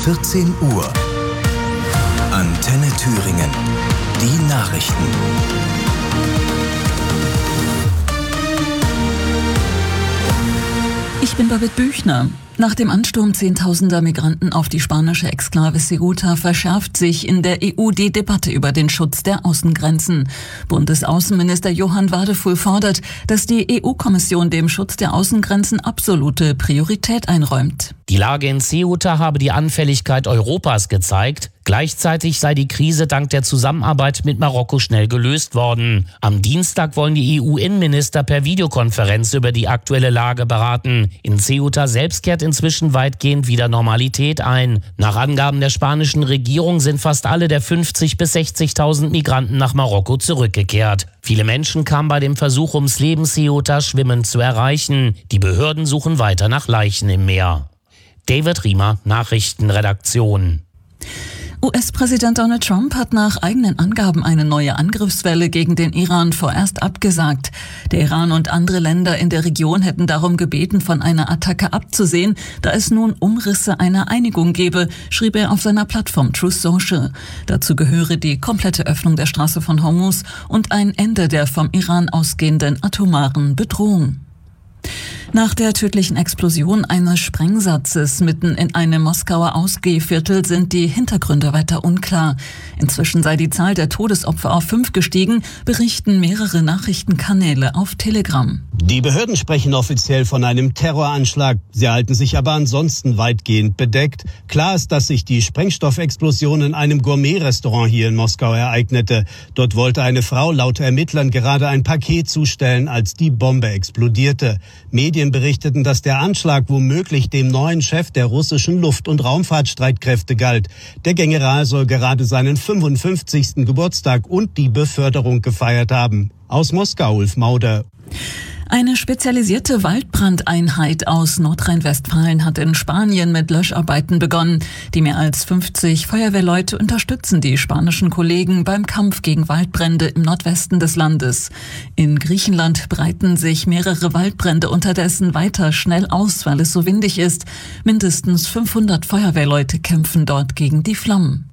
14 Uhr. Antenne Thüringen. Die Nachrichten. Ich bin Babette Büchner. Nach dem Ansturm zehntausender Migranten auf die spanische Exklave Ceuta verschärft sich in der EU die Debatte über den Schutz der Außengrenzen. Bundesaußenminister Johann Wadefuhl fordert, dass die EU-Kommission dem Schutz der Außengrenzen absolute Priorität einräumt. Die Lage in Ceuta habe die Anfälligkeit Europas gezeigt. Gleichzeitig sei die Krise dank der Zusammenarbeit mit Marokko schnell gelöst worden. Am Dienstag wollen die EU-Innenminister per Videokonferenz über die aktuelle Lage beraten. In Ceuta selbst kehrt inzwischen weitgehend wieder Normalität ein. Nach Angaben der spanischen Regierung sind fast alle der 50.000 bis 60.000 Migranten nach Marokko zurückgekehrt. Viele Menschen kamen bei dem Versuch ums Leben, Ceuta schwimmend zu erreichen. Die Behörden suchen weiter nach Leichen im Meer. David Riemer, Nachrichtenredaktion. US-Präsident Donald Trump hat nach eigenen Angaben eine neue Angriffswelle gegen den Iran vorerst abgesagt. Der Iran und andere Länder in der Region hätten darum gebeten, von einer Attacke abzusehen, da es nun Umrisse einer Einigung gebe, schrieb er auf seiner Plattform Truth Social. Dazu gehöre die komplette Öffnung der Straße von Hormuz und ein Ende der vom Iran ausgehenden atomaren Bedrohung. Nach der tödlichen Explosion eines Sprengsatzes mitten in einem Moskauer Ausgehviertel sind die Hintergründe weiter unklar. Inzwischen sei die Zahl der Todesopfer auf 5 gestiegen, berichten mehrere Nachrichtenkanäle auf Telegram. Die Behörden sprechen offiziell von einem Terroranschlag. Sie halten sich aber ansonsten weitgehend bedeckt. Klar ist, dass sich die Sprengstoffexplosion in einem Gourmet-Restaurant hier in Moskau ereignete. Dort wollte eine Frau laut Ermittlern gerade ein Paket zustellen, als die Bombe explodierte. Medien berichteten, dass der Anschlag womöglich dem neuen Chef der russischen Luft- und Raumfahrtstreitkräfte galt. Der General soll gerade seinen 55. Geburtstag und die Beförderung gefeiert haben. Aus Moskau, Ulf Mauder. Eine spezialisierte Waldbrandeinheit aus Nordrhein-Westfalen hat in Spanien mit Löscharbeiten begonnen. Die mehr als 50 Feuerwehrleute unterstützen die spanischen Kollegen beim Kampf gegen Waldbrände im Nordwesten des Landes. In Griechenland breiten sich mehrere Waldbrände unterdessen weiter schnell aus, weil es so windig ist. Mindestens 500 Feuerwehrleute kämpfen dort gegen die Flammen.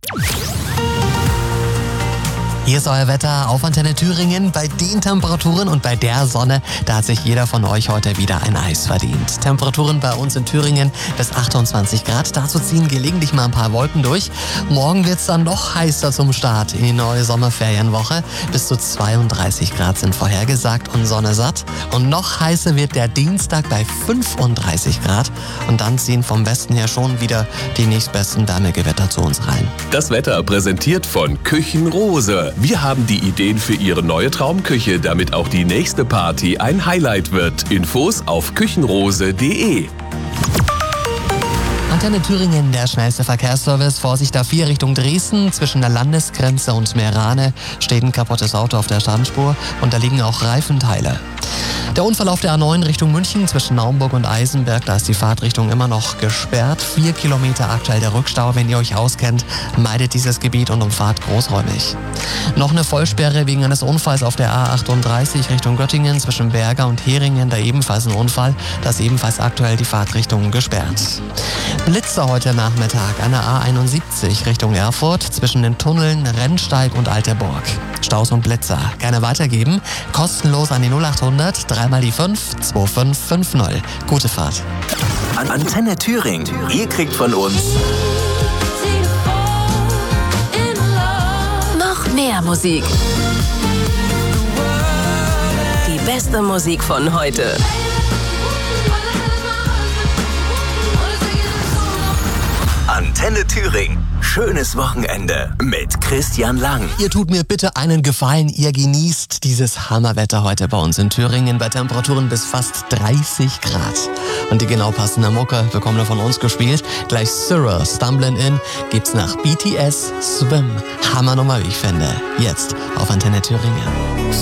Hier ist euer Wetter auf Antenne Thüringen. Bei den Temperaturen und bei der Sonne, da hat sich jeder von euch heute wieder ein Eis verdient. Temperaturen bei uns in Thüringen bis 28 Grad. Dazu ziehen gelegentlich mal ein paar Wolken durch. Morgen wird es dann noch heißer zum Start in die neue Sommerferienwoche. Bis zu 32 Grad sind vorhergesagt und Sonne satt. Und noch heißer wird der Dienstag bei 35 Grad. Und dann ziehen vom Westen her schon wieder die nächstbesten Wärmegewitter zu uns rein. Das Wetter präsentiert von Küchenrose. Wir haben die Ideen für Ihre neue Traumküche, damit auch die nächste Party ein Highlight wird. Infos auf küchenrose.de. Antenne Thüringen, der schnellste Verkehrsservice. Vorsicht A4 Richtung Dresden. Zwischen der Landesgrenze und Meerane steht ein kaputtes Auto auf der Standspur und da liegen auch Reifenteile. Der Unfall auf der A9 Richtung München zwischen Naumburg und Eisenberg, da ist die Fahrtrichtung immer noch gesperrt. 4 Kilometer aktuell der Rückstau. Wenn ihr euch auskennt, meidet dieses Gebiet und umfahrt großräumig. Noch eine Vollsperre wegen eines Unfalls auf der A38 Richtung Göttingen zwischen Berger und Heringen, da ebenfalls ein Unfall. Da ist ebenfalls aktuell die Fahrtrichtung gesperrt. Blitzer heute Nachmittag an der A71 Richtung Erfurt zwischen den Tunneln Rennsteig und Alterburg. Staus und Blitzer gerne weitergeben. Kostenlos an die 0800 3 mal die 5 2550. Gute Fahrt. Antenne Thüringen. Ihr kriegt von uns noch mehr Musik. Die beste Musik von heute. Antenne Thüringen. Schönes Wochenende mit Christian Lang. Ihr tut mir bitte einen Gefallen, ihr genießt dieses Hammerwetter heute bei uns in Thüringen bei Temperaturen bis fast 30 Grad. Und die genau passende Mucke bekommt ihr von uns gespielt. Gleich Cyril, Stumblin' In, gibt's nach BTS Swim. Hammernummer, wie ich finde. Jetzt auf Antenne Thüringen.